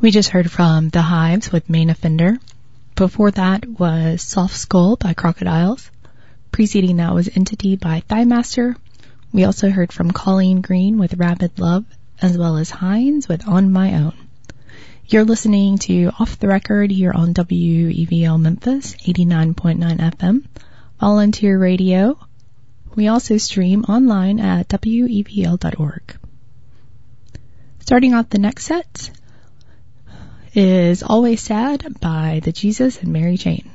We just heard from The Hives with Main Offender. Before that was Soft Skull by Crocodiles. Preceding that was Entity by Thighmaster. We also heard from Colleen Green with Rabid Love, as well as Hines with On My Own. You're listening to Off the Record here on WEVL Memphis, 89.9 FM, Volunteer Radio. We also stream online at WEVL.org. Starting off the next set is Always Sad by the Jesus and Mary Chain.